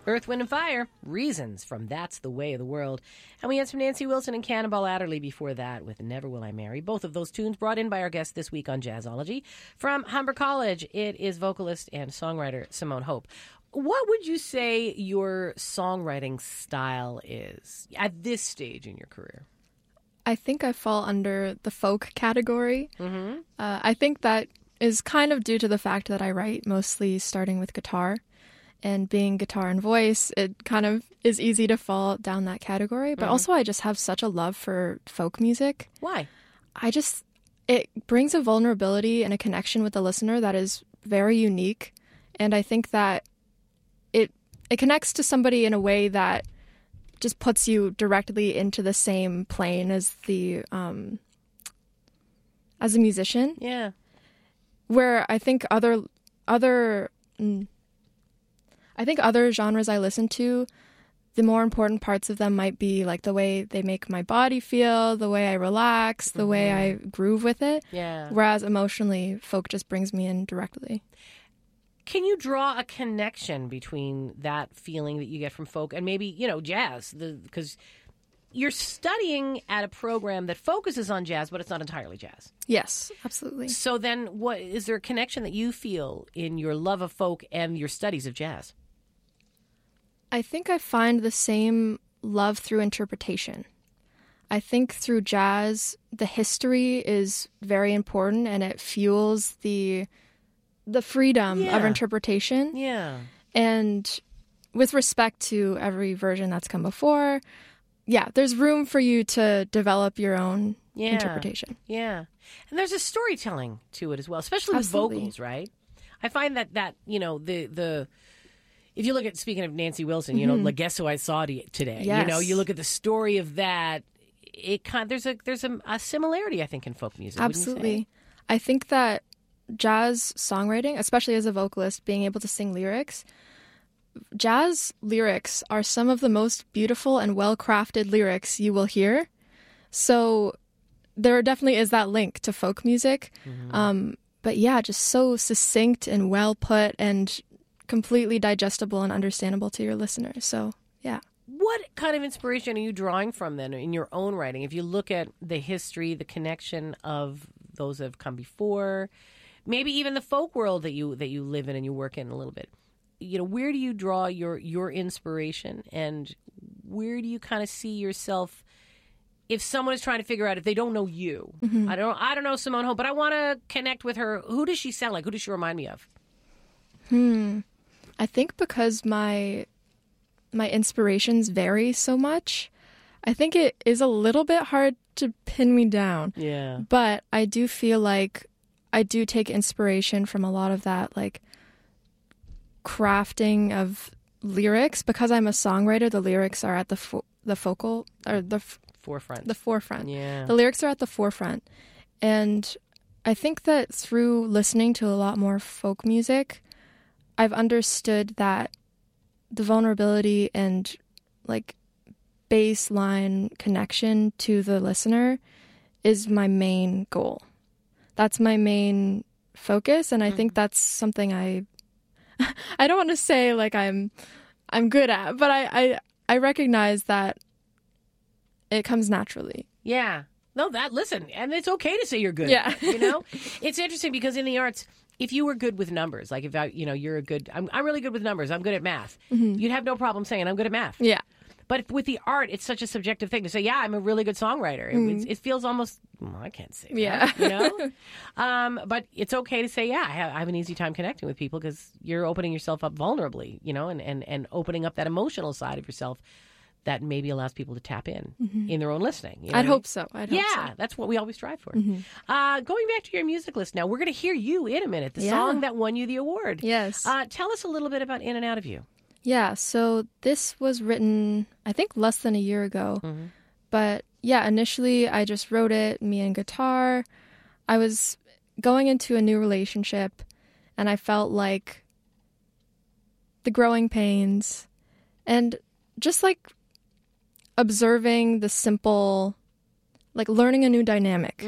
Earth, Wind, and Fire, Reasons from That's the Way of the World. And we had some Nancy Wilson and Cannonball Adderley before that with Never Will I Marry. Both of those tunes brought in by our guest this week on Jazzology. From Humber College, it is vocalist and songwriter Simone Hope. What would you say your songwriting style is at this stage in your career? I think I fall under the folk category. Mm-hmm. I think that is kind of due to the fact that I write mostly starting with guitar. And being guitar and voice, it kind of is easy to fall down that category. But also I just have such a love for folk music. Why? It brings a vulnerability and a connection with the listener that is very unique. And I think that it connects to somebody in a way that just puts you directly into the same plane as as a musician. Yeah. Where I think other genres I listen to, the more important parts of them might be like the way they make my body feel, the way I relax, the way I groove with it. Yeah. Whereas emotionally, folk just brings me in directly. Can you draw a connection between that feeling that you get from folk and maybe, jazz? Because you're studying at a program that focuses on jazz, but it's not entirely jazz. Yes, absolutely. So then what is there a connection that you feel in your love of folk and your studies of jazz? I think I find the same love through interpretation. I think through jazz, the history is very important and it fuels the freedom of interpretation. Yeah. And with respect to every version that's come before, there's room for you to develop your own interpretation. Yeah. And there's a storytelling to it as well, especially with vocals, right? I find that the if you look at, speaking of Nancy Wilson, like Guess Who I Saw Today, Yes. You look at the story of that, there's a similarity, I think, in folk music. Absolutely. I think that jazz songwriting, especially as a vocalist, being able to sing lyrics, jazz lyrics are some of the most beautiful and well-crafted lyrics you will hear. So there definitely is that link to folk music. But just so succinct and well put and completely digestible and understandable to your listeners. So, yeah. What kind of inspiration are you drawing from then in your own writing? If you look at the history, the connection of those that have come before, maybe even the folk world that you live in and you work in a little bit, where do you draw your inspiration, and where do you kind of see yourself if someone is trying to figure out, if they don't know you? I don't know Simone Hope, but I want to connect with her. Who does she sound like? Who does she remind me of? I think because my inspirations vary so much, I think it is a little bit hard to pin me down. Yeah. But I do feel like I do take inspiration from a lot of that, like, crafting of lyrics. Because I'm a songwriter, the lyrics are at the forefront. The forefront. Yeah. The lyrics are at the forefront. And I think that through listening to a lot more folk music, I've understood that the vulnerability and like baseline connection to the listener is my main goal. That's my main focus, and I think that's something I don't want to say like I'm good at, but I recognize that it comes naturally. Yeah. No, listen, and it's okay to say you're good. Yeah. It's interesting because in the arts, if you were good with numbers, like if you're a good, I'm really good with numbers, I'm good at math, you'd have no problem saying I'm good at math. Yeah. But with the art, it's such a subjective thing to say, I'm a really good songwriter. It feels almost, I can't say that, but it's okay to say, I have an easy time connecting with people because you're opening yourself up vulnerably, and opening up that emotional side of yourself that maybe allows people to tap in their own listening. I'd hope so. That's what we always strive for. Going back to your music list now, we're going to hear you in a minute, the song that won you the award. Yes. Tell us a little bit about In and Out of You. Yeah, so this was written, I think, less than a year ago. But initially I just wrote it, me and guitar. I was going into a new relationship, and I felt like the growing pains and just like observing the simple, like learning a new dynamic.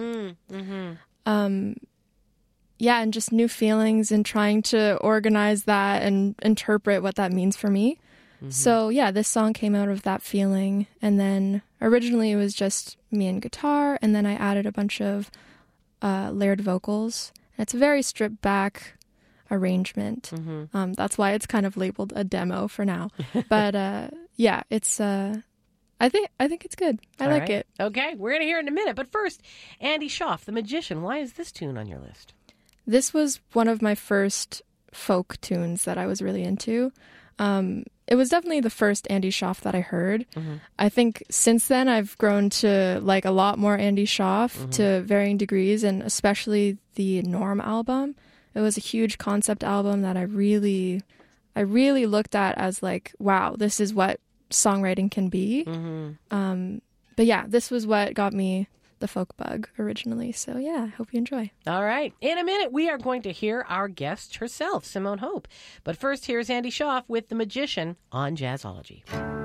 And just new feelings and trying to organize that and interpret what that means for me. So yeah, this song came out of that feeling. And then originally it was just me and guitar, and then I added a bunch of layered vocals. And it's a very stripped back arrangement. That's why it's kind of labeled a demo for now. But yeah, it's I think it's good. I like it. Okay, we're going to hear it in a minute. But first, Andy Schaaf, The Magician. Why is this tune on your list? This was one of my first folk tunes that I was really into. It was definitely the first Andy Schaaf that I heard. I think since then I've grown to like a lot more Andy Schaaf to varying degrees, and especially the Norm album. It was a huge concept album that I really looked at as like, wow, this is what songwriting can be. But yeah, this was what got me the folk bug originally. So yeah, I hope you enjoy. All right. In a minute, we are going to hear our guest herself, Simone Hope. But first, here's Andy Schaaf with The Magician on Jazzology.